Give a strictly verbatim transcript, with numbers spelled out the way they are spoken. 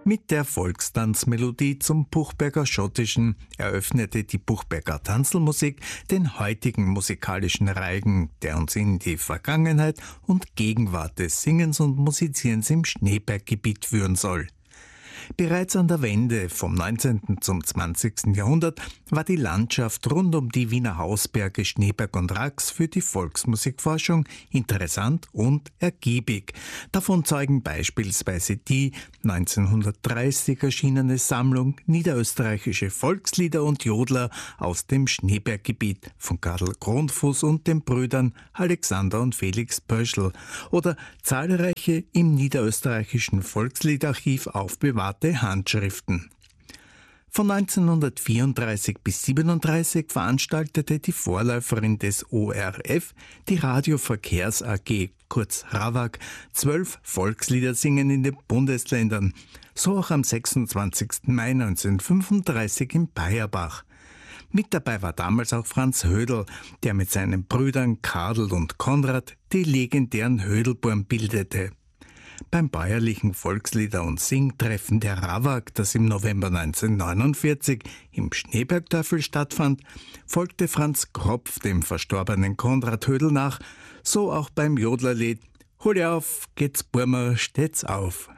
Mit der Volkstanzmelodie zum Buchberger Schottischen eröffnete die Buchberger Tanzelmusik den heutigen musikalischen Reigen, der uns in die Vergangenheit und Gegenwart des Singens und Musizierens im Schneeberggebiet führen soll. Bereits an der Wende vom neunzehnten zum zwanzigsten Jahrhundert war die Landschaft rund um die Wiener Hausberge Schneeberg und Rax für die Volksmusikforschung interessant und ergiebig. Davon zeugen beispielsweise die neunzehnhundertdreißig erschienene Sammlung Niederösterreichische Volkslieder und Jodler aus dem Schneeberggebiet von Karl Kronfuß und den Brüdern Alexander und Felix Pöschl oder zahlreiche im Niederösterreichischen Volksliedarchiv aufbewahrte Handschriften. Von neunzehnhundertvierunddreißig bis siebenunddreißig veranstaltete die Vorläuferin des O R F, die Radioverkehrs A G, kurz RAVAG, zwölf Volksliedersingen in den Bundesländern, so auch am sechsundzwanzigsten Mai neunzehnhundertfünfunddreißig in Bayerbach. Mit dabei war damals auch Franz Hödel, der mit seinen Brüdern Karl und Konrad die legendären Hödelburm bildete. Beim Bäuerlichen Volkslieder- und Singtreffen der RAVAG, das im November neunzehnhundertneunundvierzig im Schneebergtörfel stattfand, folgte Franz Kropf dem verstorbenen Konrad Hödel nach, so auch beim Jodlerlied »Hol auf, geht's Burmer, steht's auf«.